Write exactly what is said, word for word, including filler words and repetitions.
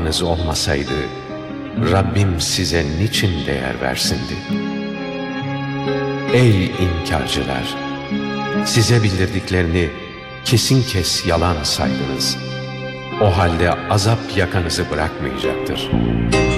babanız olmasaydı, Rabbim size niçin değer versindi? Ey inkarcılar! Size bildirdiklerini kesin kes yalan saydınız. O halde azap yakanızı bırakmayacaktır.